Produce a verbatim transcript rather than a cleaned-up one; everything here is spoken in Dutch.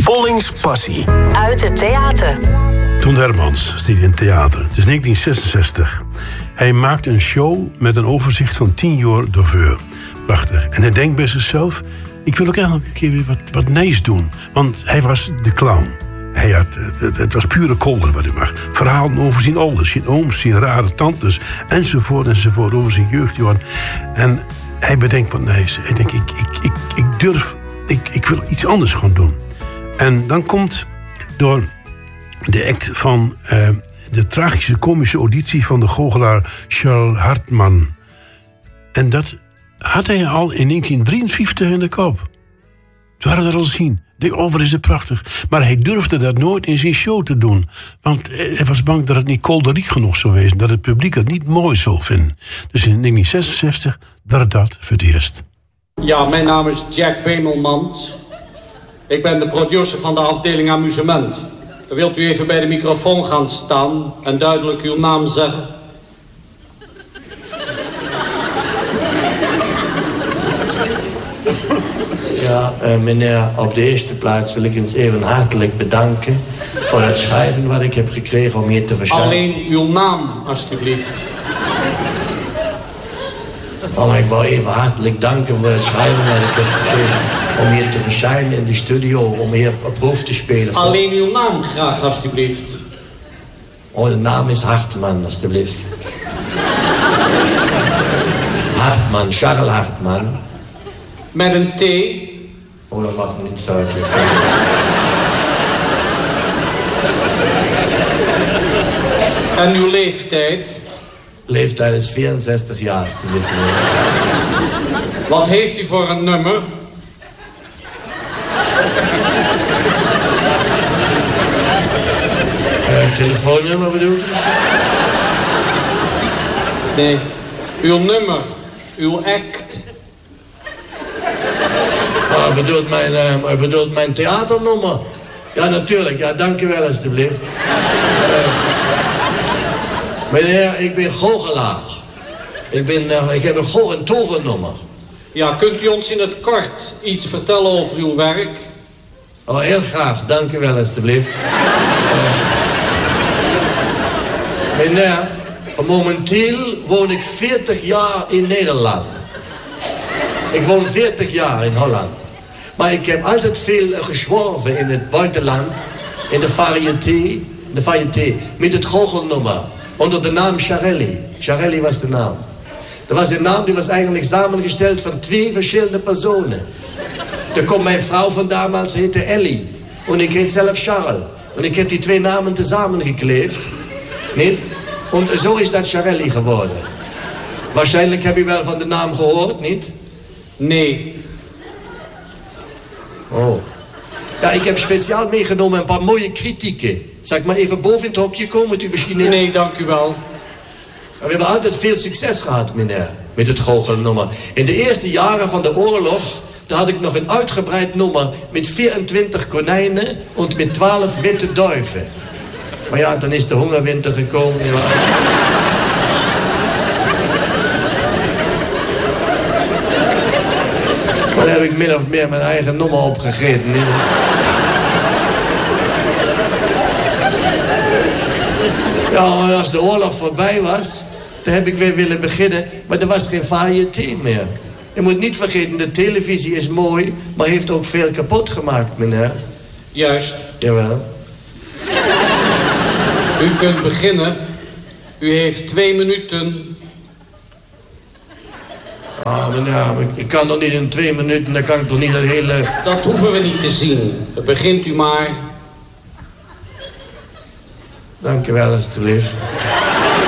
Pollings Passie. Uit het theater. Toon Hermans stiet in het theater. Het is negentien zesenzestig. Hij maakt een show met een overzicht van tien jaar d'Auver. Prachtig. En hij denkt bij zichzelf, ik wil ook eigenlijk een keer weer wat, wat nice doen. Want hij was de clown. Hij had, het, het was pure kolder wat hij mag. Verhalen over zijn ouders, zijn ooms, zijn rare tantes, enzovoort, enzovoort, over zijn jeugdjaren. En hij bedenkt wat nice. Hij denkt, ik, ik, ik, ik durf, ik, ik wil iets anders gaan doen. En dan komt door de act van uh, de tragische komische auditie van de goochelaar Charles Hartman. En dat had hij al in negentien drieënvijftig in de kop. Toen hadden we dat al zien. Ik denk, oh, wat is het prachtig. Maar hij durfde dat nooit in zijn show te doen. Want hij was bang dat het niet kolderiek genoeg zou wezen. Dat het publiek het niet mooi zou vinden. Dus in negentien zesenzestig dat het dat voor het eerst. Ja, mijn naam is Jack Bemelmans. Ik ben de producer van de afdeling amusement. Wilt u even bij de microfoon gaan staan en duidelijk uw naam zeggen? Ja, uh, meneer, op de eerste plaats wil ik eens even hartelijk bedanken voor het schrijven wat ik heb gekregen om hier te verschijnen. Alleen uw naam, alstublieft. Oh, maar ik wil even hartelijk danken voor het schrijven wat ik heb gekregen om hier te verschijnen in de studio, om hier een proef te spelen. Voor... Alleen uw naam graag, alstublieft. Oh, de naam is Hartman, alstublieft. Hartman, Charles Hartman. Met een T. Oh, dat mag niet uit. En uw leeftijd? Leeftijd is vierenzestig jaar, alstublieft. Wat heeft u voor een nummer? Een uh, telefoonnummer bedoelt u? Nee, uw nummer, uw act. Oh, u bedoelt mijn, uh, u bedoelt mijn theaternummer? Ja, natuurlijk. Ja, dank u wel, alstublieft. Uh, meneer, ik ben goochelaar. Ik, ben, uh, ik heb een, go- een tovernummer. Ja, kunt u ons in het kort iets vertellen over uw werk? Oh, heel graag. Dank u wel, alstublieft. Uh, meneer, momenteel woon ik veertig jaar in Nederland. Ik woon veertig jaar in Holland. Maar ik heb altijd veel gezworven in het buitenland. In de variété. De variété. Met het goochelnummer. Onder de naam Charelli. Charelli was de naam. Dat was een naam die was eigenlijk samengesteld van twee verschillende personen. Er komt mijn vrouw van damals, heette Ellie. En ik heet zelf Charles. En ik heb die twee namen tezamen gekleefd. Niet? En zo is dat Charelli geworden. Waarschijnlijk heb je wel van de naam gehoord, niet? Nee. Oh. Ja, ik heb speciaal meegenomen een paar mooie kritieken. Zal ik maar even boven in het hokje komen? Met u misschien in... Nee, dank u wel. We hebben altijd veel succes gehad, meneer, met het goochelnummer. In de eerste jaren van de oorlog, daar had ik nog een uitgebreid nummer met vierentwintig konijnen en met twaalf witte duiven. Maar ja, dan is de hongerwinter gekomen. Ja. Dan heb ik min of meer mijn eigen nummer opgegeten. Nee? Ja, en als de oorlog voorbij was, dan heb ik weer willen beginnen. Maar er was geen variété meer. Je moet niet vergeten, de televisie is mooi, maar heeft ook veel kapot gemaakt, meneer. Juist. Jawel. U kunt beginnen. U heeft twee minuten. Ah, meneer, ik kan toch niet in twee minuten, dan kan ik toch niet het hele... Dat hoeven we niet te zien. Begint u maar. Dank u wel, alstublieft.